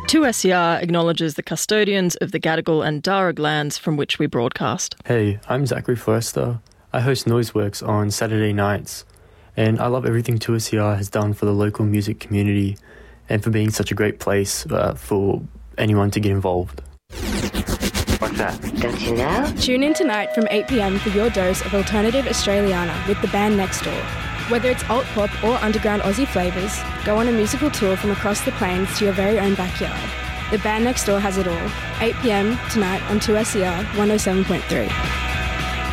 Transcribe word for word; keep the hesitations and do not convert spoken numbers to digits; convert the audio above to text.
two S E R acknowledges the custodians of the Gadigal and Darug lands from which we broadcast. Hey, I'm Zachary Forrester. I host Noiseworks on Saturday nights, and I love everything two S E R has done for the local music community and for being such a great place uh, for anyone to get involved. What's that? Don't you know? Tune in tonight from eight p.m. for your dose of alternative Australiana with the band Next Door. Whether it's alt pop or underground Aussie flavours, go on a musical tour from across the plains to your very own backyard. The band Next Door has it all. eight p.m. tonight on two S E R one oh seven point three.